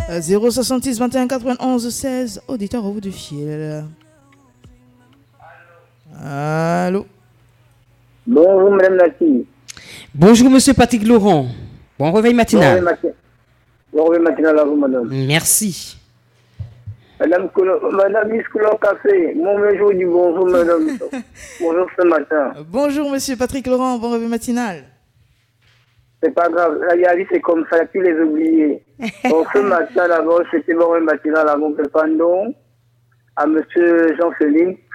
066 21 91 16, auditeur au bout du fil. Allô? Bonjour Madame Nati. Bonjour Monsieur Patrick Laurent. Bon réveil matinal. Bon réveil matinal à vous Madame. Merci. Madame Miss Coulon Café, mon bonjour du bonjour Madame. Bonjour ce matin. Bonjour Monsieur Patrick Laurent, bon réveil matinal. C'est pas grave, la vie c'est comme ça, il n'y a plus les oublier. Donc ce matin d'abord, c'était bon réveil matinal à mon pépandon, à Monsieur Jean-Philippe,